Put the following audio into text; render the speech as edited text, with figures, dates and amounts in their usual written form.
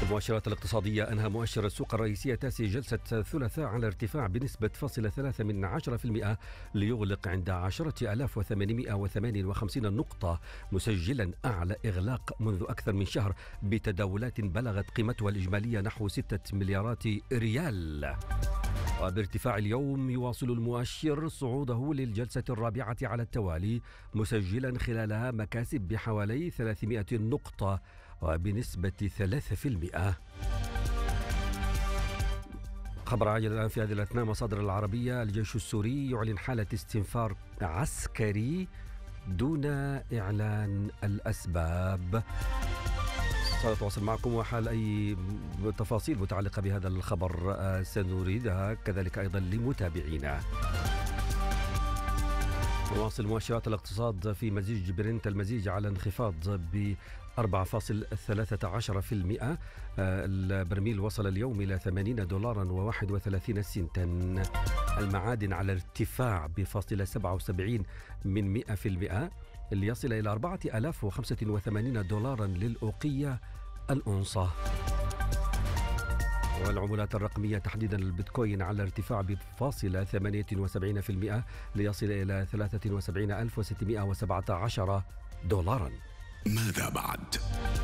المؤشرات الاقتصادية أنهى مؤشر السوق الرئيسية تاسي جلسة الثلاثاء على ارتفاع بنسبة 0.3% ليغلق عند 10,858 نقطة، مسجلا أعلى إغلاق منذ أكثر من شهر بتداولات بلغت قيمتها الإجمالية نحو 6 مليارات ريال. وبارتفاع اليوم يواصل المؤشر صعوده للجلسة الرابعة على التوالي، مسجلا خلالها مكاسب بحوالي 300 نقطة وبنسبة 3%. خبر عاجل الآن في هذه الأثناء مصادر العربية: الجيش السوري يعلن حالة استنفار عسكري دون إعلان الأسباب. سنتواصل معكم وحال أي تفاصيل متعلقة بهذا الخبر سنريدها كذلك أيضا لمتابعينا. نواصل مؤشرات الاقتصاد في مزيج برنت المزيج على انخفاض ب 4.13%. البرميل وصل اليوم إلى $80.31. المعادن على ارتفاع ب0.77% ليصل إلى $4085 للأوقية الأونصة. والعملات الرقمية تحديدا البيتكوين على ارتفاع ب0.78% ليصل إلى $73,617. ماذا بعد؟